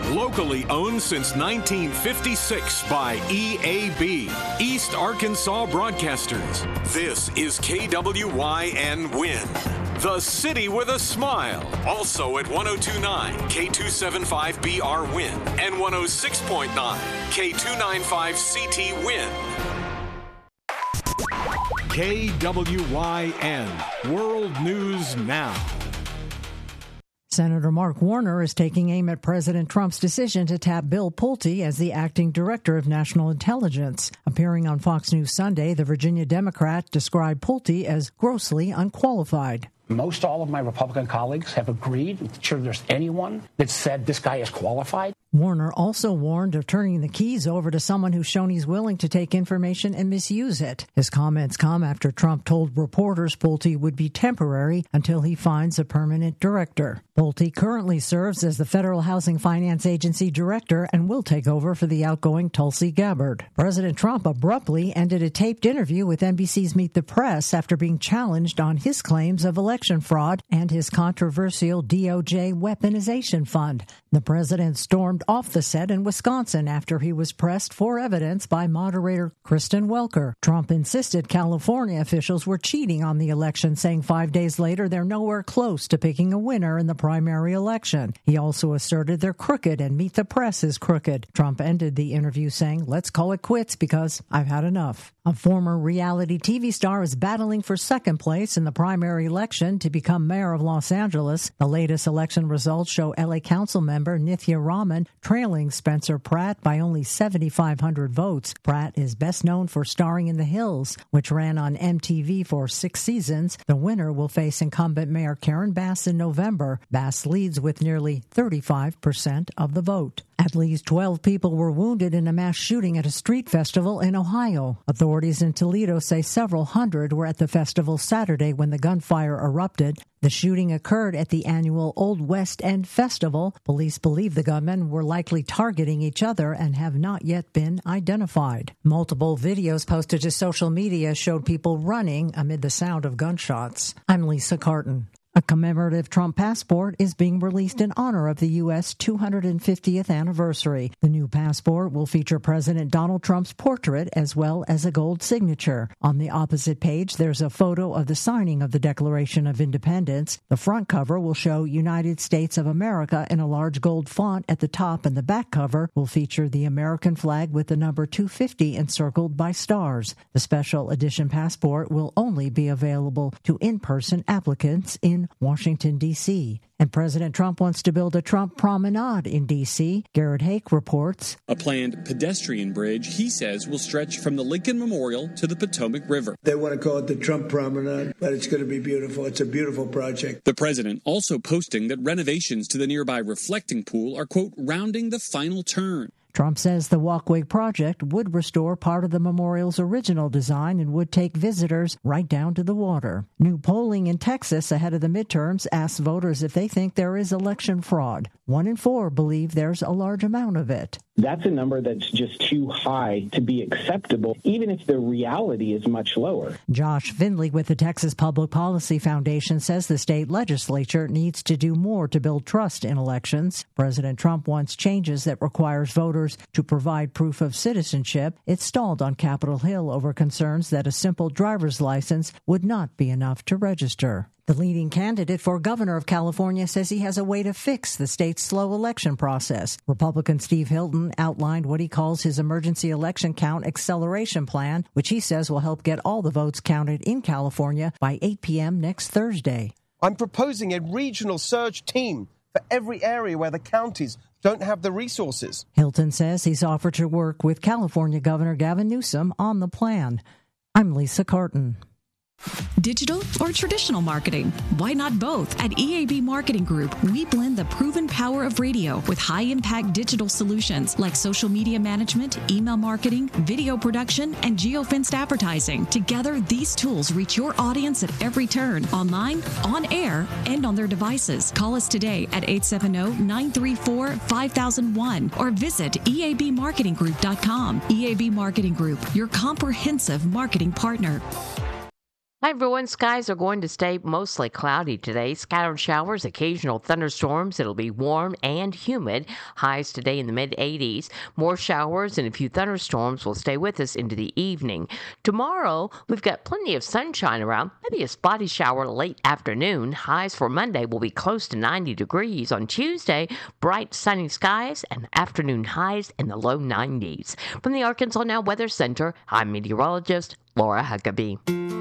Locally owned since 1956 by EAB, East Arkansas Broadcasters. This is KWYN Win. The City with a Smile. Also at 102.9 K275BR Win and 106.9 K295CT Win. KWYN World News Now. Senator Mark Warner is taking aim at President Trump's decision to tap Bill Pulte as the acting director of national intelligence. Appearing on Fox News Sunday, the Virginia Democrat described Pulte as grossly unqualified. Most all of my Republican colleagues have agreed. I'm sure there's anyone that said this guy is qualified. Warner also warned of turning the keys over to someone who's shown he's willing to take information and misuse it. His comments come after Trump told reporters Pulte would be temporary until he finds a permanent director. Pulte currently serves as the Federal Housing Finance Agency director and will take over for the outgoing Tulsi Gabbard. President Trump abruptly ended a taped interview with NBC's Meet the Press after being challenged on his claims of election fraud and his controversial DOJ weaponization fund. The president stormed off the set in Wisconsin after he was pressed for evidence by moderator Kristen Welker. Trump insisted California officials were cheating on the election, saying 5 days later they're nowhere close to picking a winner in the primary election. He also asserted they're crooked and Meet the Press is crooked. Trump ended the interview saying, "Let's call it quits because I've had enough." A former reality TV star is battling for second place in the primary election to become mayor of Los Angeles. The latest election results show LA Council member Nithya Raman trailing Spencer Pratt by only 7,500 votes. Pratt is best known for starring in The Hills, which ran on MTV for 6 seasons. The winner will face incumbent Mayor Karen Bass in November. Bass leads with nearly 35% of the vote. At least 12 people were wounded in a mass shooting at a street festival in Ohio. Authorities in Toledo say several hundred were at the festival Saturday when the gunfire erupted. The shooting occurred at the annual Old West End Festival. Police believe the gunmen were likely targeting each other and have not yet been identified. Multiple videos posted to social media showed people running amid the sound of gunshots. I'm Lisa Carton. A commemorative Trump passport is being released in honor of the U.S. 250th anniversary. The new passport will feature President Donald Trump's portrait as well as a gold signature. On the opposite page, there's a photo of the signing of the Declaration of Independence. The front cover will show United States of America in a large gold font at the top, and the back cover will feature the American flag with the number 250 encircled by stars. The special edition passport will only be available to in-person applicants in Washington, D.C. And President Trump wants to build a Trump promenade in D.C. Garrett Hake reports. A planned pedestrian bridge, he says, will stretch from the Lincoln Memorial to the Potomac River. They want to call it the Trump promenade, but it's going to be beautiful. It's a beautiful project. The president also posting that renovations to the nearby reflecting pool are, quote, rounding the final turn. Trump says the walkway project would restore part of the memorial's original design and would take visitors right down to the water. New polling in Texas ahead of the midterms asks voters if they think there is election fraud. 1 in 4 believe there's a large amount of it. That's a number that's just too high to be acceptable, even if the reality is much lower. Josh Findley with the Texas Public Policy Foundation says the state legislature needs to do more to build trust in elections. President Trump wants changes that requires voters to provide proof of citizenship. It stalled on Capitol Hill over concerns that a simple driver's license would not be enough to register. The leading candidate for governor of California says he has a way to fix the state's slow election process. Republican Steve Hilton outlined what he calls his emergency election count acceleration plan, which he says will help get all the votes counted in California by 8 p.m. next Thursday. I'm proposing a regional surge team for every area where the counties don't have the resources. Hilton says he's offered to work with California Governor Gavin Newsom on the plan. I'm Lisa Carton. Digital or traditional marketing? Why not both? At EAB Marketing Group, we blend the proven power of radio with high-impact digital solutions like social media management, email marketing, video production, and geofenced advertising. Together, these tools reach your audience at every turn, online, on air, and on their devices. Call us today at 870-934-5001 or visit eabmarketinggroup.com. EAB Marketing Group, your comprehensive marketing partner. Hi, everyone. Skies are going to stay mostly cloudy today. Scattered showers, occasional thunderstorms. It'll be warm and humid. Highs today in the mid-80s. More showers and a few thunderstorms will stay with us into the evening. Tomorrow, we've got plenty of sunshine around. Maybe a spotty shower late afternoon. Highs for Monday will be close to 90 degrees. On Tuesday, bright sunny skies and afternoon highs in the low 90s. From the Arkansas Now Weather Center, I'm meteorologist Laura Huckabee.